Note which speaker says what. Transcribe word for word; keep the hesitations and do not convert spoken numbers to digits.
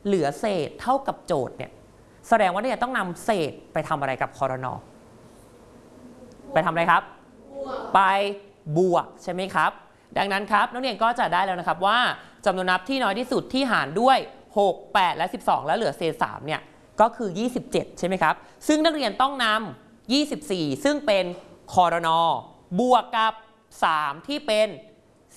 Speaker 1: เหลือเศษเท่ากับโจทย์เนี่ยแสดงว่าเนี่ยต้องนำเศษไปทำอะไรกับครน.ไปทำอะไรครับไปบวกใช่ไหมครับดังนั้นครับนักเรียนก็จะได้แล้วนะครับว่าจำนวนนับที่น้อยที่สุดที่หารด้วยหก แปดและสิบสองแล้วเหลือเศษสามเนี่ยก็คือยี่สิบเจ็ดใช่ไหมครับซึ่งนักเรียนต้องนำยี่สิบสี่ซึ่งเป็นครน.บวกกับสามที่เป็น